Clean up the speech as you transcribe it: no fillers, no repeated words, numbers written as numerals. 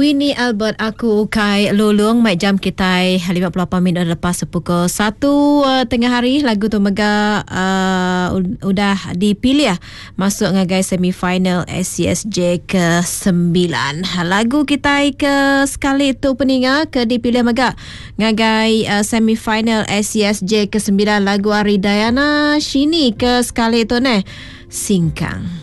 Winnie Albert aku Kai Lulung. Mai jam kita 58 minit lepas pukul 1 tengah hari. Lagu tu mega udah dipilih masuk ngagai semifinal SCSJ ke-9. Lagu kita ke sekali tu peninga ke dipilih mega ngagai semifinal SCSJ ke-9. Lagu Aridayana Shini ke sekali tu Singkang.